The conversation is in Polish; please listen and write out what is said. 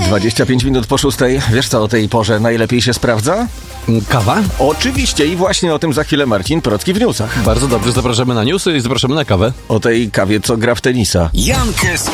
25 minut po 6. Wiesz co o tej porze najlepiej się sprawdza? Kawa? Oczywiście i właśnie o tym za chwilę Marcin Procki w newsach. Bardzo dobrze, zapraszamy na newsy i zapraszamy na kawę. O tej kawie, co gra w tenisa. Jan Kes